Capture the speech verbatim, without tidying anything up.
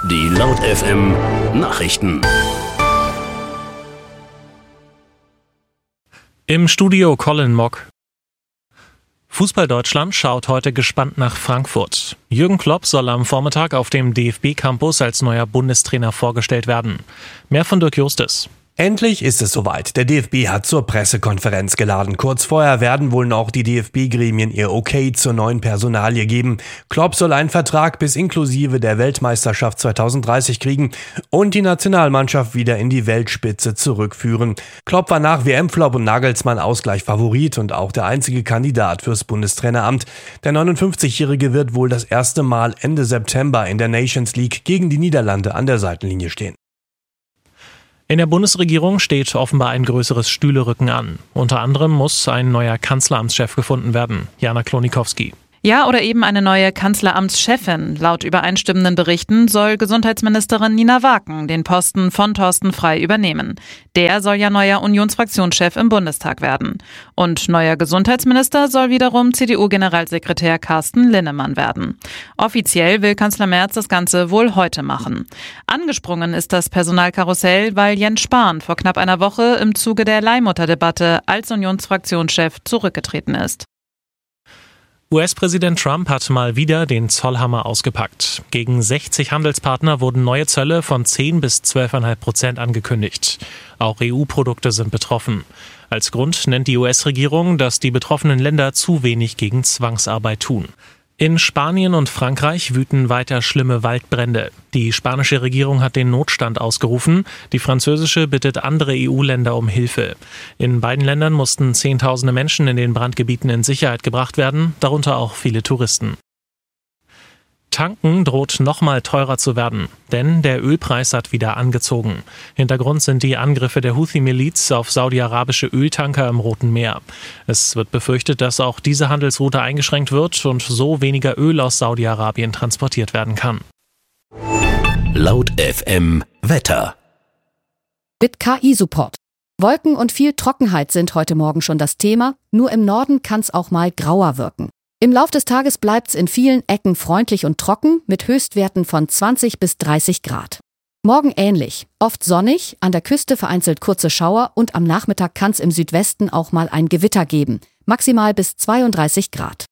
Die Laut F M Nachrichten. Im Studio Colin Mock. Fußball Deutschland schaut heute gespannt nach Frankfurt. Jürgen Klopp soll am Vormittag auf dem D F B-Campus als neuer Bundestrainer vorgestellt werden. Mehr von Dirk Justus. Endlich ist es soweit. Der D F B hat zur Pressekonferenz geladen. Kurz vorher werden wohl noch die D F B-Gremien ihr Okay zur neuen Personalie geben. Klopp soll einen Vertrag bis inklusive der Weltmeisterschaft zweitausenddreißig kriegen und die Nationalmannschaft wieder in die Weltspitze zurückführen. Klopp war nach W M-Flop und Nagelsmann Ausgleich Favorit und auch der einzige Kandidat fürs Bundestraineramt. Der neunundfünfzigjährige wird wohl das erste Mal Ende September in der Nations League gegen die Niederlande an der Seitenlinie stehen. In der Bundesregierung steht offenbar ein größeres Stühlerücken an. Unter anderem muss ein neuer Kanzleramtschef gefunden werden. Jana Klonikowski. Ja, oder eben eine neue Kanzleramtschefin. Laut übereinstimmenden Berichten soll Gesundheitsministerin Nina Waken den Posten von Thorsten Frey übernehmen. Der soll ja neuer Unionsfraktionschef im Bundestag werden. Und neuer Gesundheitsminister soll wiederum C D U-Generalsekretär Carsten Linnemann werden. Offiziell will Kanzler Merz das Ganze wohl heute machen. Angesprungen ist das Personalkarussell, weil Jens Spahn vor knapp einer Woche im Zuge der Leihmutterdebatte als Unionsfraktionschef zurückgetreten ist. U S-Präsident Trump hat mal wieder den Zollhammer ausgepackt. Gegen sechzig Handelspartner wurden neue Zölle von zehn bis zwölf Komma fünf Prozent angekündigt. Auch E U-Produkte sind betroffen. Als Grund nennt die U S-Regierung, dass die betroffenen Länder zu wenig gegen Zwangsarbeit tun. In Spanien und Frankreich wüten weiter schlimme Waldbrände. Die spanische Regierung hat den Notstand ausgerufen. Die französische bittet andere E U-Länder um Hilfe. In beiden Ländern mussten Zehntausende Menschen in den Brandgebieten in Sicherheit gebracht werden, darunter auch viele Touristen. Tanken droht nochmal teurer zu werden, denn der Ölpreis hat wieder angezogen. Hintergrund sind die Angriffe der Houthi-Miliz auf saudi-arabische Öltanker im Roten Meer. Es wird befürchtet, dass auch diese Handelsroute eingeschränkt wird und so weniger Öl aus Saudi-Arabien transportiert werden kann. Laut F M Wetter. Mit K I-Support. Wolken und viel Trockenheit sind heute Morgen schon das Thema, nur im Norden kann es auch mal grauer wirken. Im Lauf des Tages bleibt's in vielen Ecken freundlich und trocken mit Höchstwerten von zwanzig bis dreißig Grad. Morgen ähnlich, oft sonnig, an der Küste vereinzelt kurze Schauer und am Nachmittag kann's im Südwesten auch mal ein Gewitter geben, maximal bis zweiunddreißig Grad.